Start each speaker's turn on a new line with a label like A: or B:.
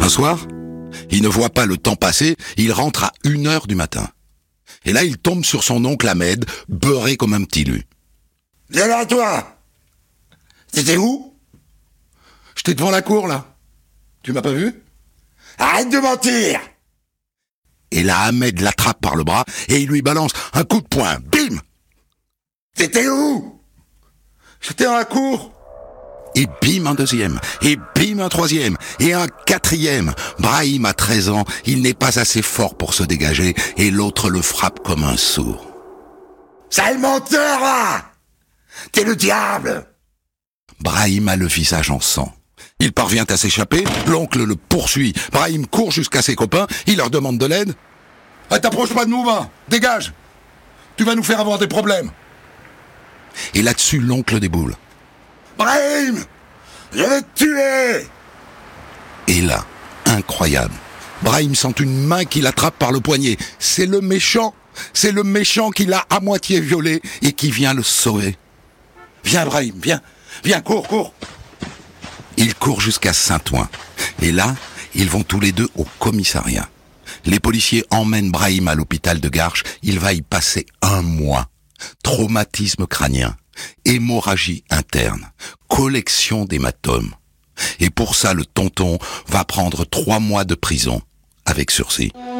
A: Un soir, il ne voit pas le temps passer, il rentre à 1h du matin. Et là, il tombe sur son oncle Ahmed, beurré comme un petit lu.
B: « Viens là, toi ! T'étais où ?»«
A: J'étais devant la cour, là. Tu m'as pas vu ?»«
B: Arrête de mentir !»
A: Et là, Ahmed l'attrape par le bras et il lui balance un coup de poing. Bim !«
B: T'étais où ?»«
A: J'étais dans la cour. » Et bim, un deuxième. Et bim, un troisième. Et un quatrième. Brahim a 13 ans. Il n'est pas assez fort pour se dégager. Et l'autre le frappe comme un sourd.
B: « Sale menteur, là ! T'es le diable !»
A: Brahim a le visage en sang. Il parvient à s'échapper. L'oncle le poursuit. Brahim court jusqu'à ses copains. Il leur demande de l'aide. « Ah, t'approches pas de nous, va ! Dégage ! Tu vas nous faire avoir des problèmes !» Et là-dessus, l'oncle déboule.
B: « Brahim, je vais te tuer !»
A: Et là, incroyable, Brahim sent une main qui l'attrape par le poignet. C'est le méchant qui l'a à moitié violé et qui vient le sauver. « Viens Brahim, viens, cours !» Il court jusqu'à Saint-Ouen. Et là, ils vont tous les deux au commissariat. Les policiers emmènent Brahim à l'hôpital de Garches. Il va y passer 1 mois. Traumatisme crânien, hémorragie interne, collection d'hématomes. Et pour ça, le tonton va prendre 3 mois de prison, avec sursis.